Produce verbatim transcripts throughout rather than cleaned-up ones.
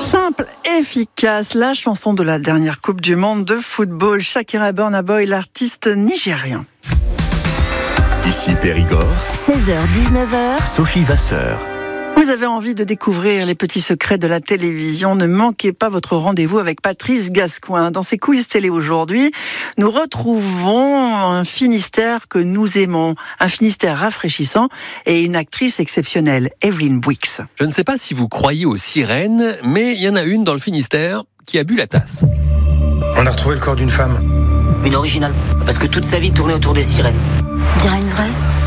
Simple, efficace, la chanson de la dernière Coupe du Monde de football. Shakira Burna Boy, l'artiste nigérien. Ici Périgord, seize heures dix-neuf heures, Sophie Vasseur. Vous avez envie de découvrir les petits secrets de la télévision? Ne manquez pas votre rendez-vous avec Patrice Gascoin. Dans ses quiz télé aujourd'hui, nous retrouvons un Finistère que nous aimons, un Finistère rafraîchissant et une actrice exceptionnelle, Evelyn Boix. Je ne sais pas si vous croyez aux sirènes, mais il y en a une dans le Finistère qui a bu la tasse. On a retrouvé le corps d'une femme. Une originale, parce que toute sa vie tournait autour des sirènes. On dirait une vraie.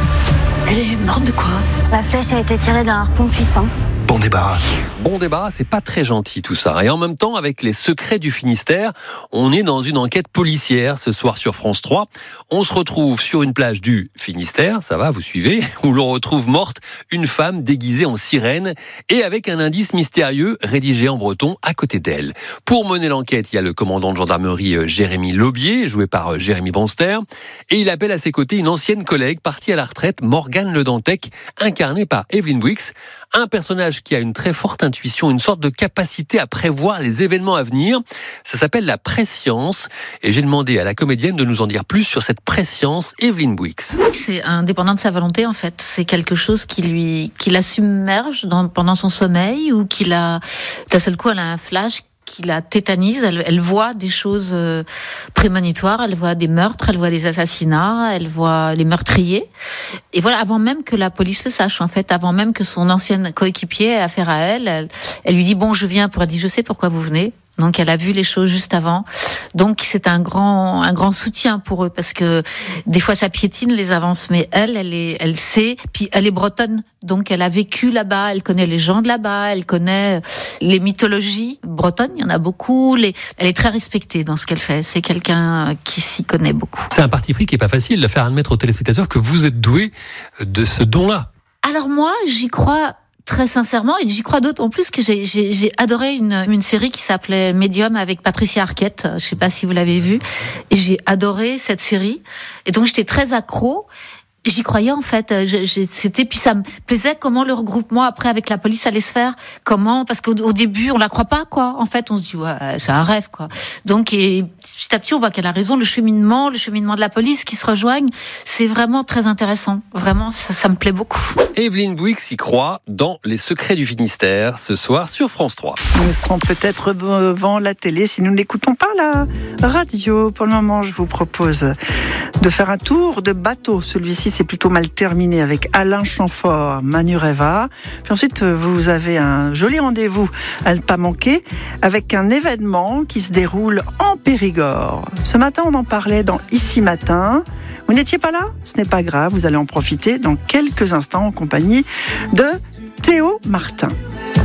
Elle est morte de quoi? La flèche a été tirée d'un harpon puissant. Bon débarras. Bon débarras, c'est pas très gentil tout ça. Et en même temps, avec les secrets du Finistère, on est dans une enquête policière ce soir sur France trois. On se retrouve sur une plage du Finistère, ça va, vous suivez, où l'on retrouve morte une femme déguisée en sirène et avec un indice mystérieux rédigé en breton à côté d'elle. Pour mener l'enquête, il y a le commandant de gendarmerie Jérémy Laubier, joué par Jérémy Bonster, et il appelle à ses côtés une ancienne collègue partie à la retraite, Morgane Le Dantec, incarnée par Evelyn Boix, un personnage qui a une très forte intuition, une sorte de capacité à prévoir les événements à venir. Ça s'appelle la prescience. Et j'ai demandé à la comédienne de nous en dire plus sur cette prescience, Evelyn Boix. C'est indépendant de sa volonté, en fait. C'est quelque chose qui lui, qui la submerge dans, pendant son sommeil ou qui la, d'un seul coup, elle a un flash qui la tétanise, elle, elle voit des choses euh, prémonitoires, elle voit des meurtres, elle voit des assassinats, elle voit les meurtriers. Et voilà, avant même que la police le sache, en fait, avant même que son ancienne coéquipier ait affaire à elle, elle, elle lui dit « Bon, je viens pour... » Elle dit « Je sais pourquoi vous venez. » Donc, elle a vu les choses juste avant. Donc, c'est un grand, un grand soutien pour eux parce que des fois, ça piétine les avances, mais elle, elle est, elle sait. Puis, elle est bretonne. Donc, elle a vécu là-bas. Elle connaît les gens de là-bas. Elle connaît les mythologies bretonnes. Il y en a beaucoup. Les, elle est très respectée dans ce qu'elle fait. C'est quelqu'un qui s'y connaît beaucoup. C'est un parti pris qui est pas facile de faire admettre aux téléspectateurs que vous êtes doué de ce don-là. Alors moi, j'y crois très sincèrement, et j'y crois d'autant plus que j'ai, j'ai, j'ai adoré une, une série qui s'appelait Medium avec Patricia Arquette. Je sais pas si vous l'avez vue. Et j'ai adoré cette série. Et donc j'étais très accro. J'y croyais en fait. Je, je, c'était puis ça me plaisait comment le regroupement après avec la police allait se faire. Comment parce qu'au au début on la croit pas quoi. En fait on se dit ouais c'est un rêve quoi. Donc et petit à petit on voit qu'elle a raison. Le cheminement, le cheminement de la police qui se rejoignent, c'est vraiment très intéressant. Vraiment ça, ça me plaît beaucoup. Evelyn Boix y croit dans Les Secrets du Finistère ce soir sur France trois. Nous serons peut-être devant la télé si nous n'écoutons pas la radio. Pour le moment, je vous propose de faire un tour de bateau. Celui-ci, c'est plutôt mal terminé avec Alain Chamfort, Manureva. Puis ensuite, vous avez un joli rendez-vous à ne pas manquer avec un événement qui se déroule en Périgord. Ce matin, on en parlait dans Ici Matin. Vous n'étiez pas là? Ce n'est pas grave, vous allez en profiter dans quelques instants en compagnie de Théo Martin.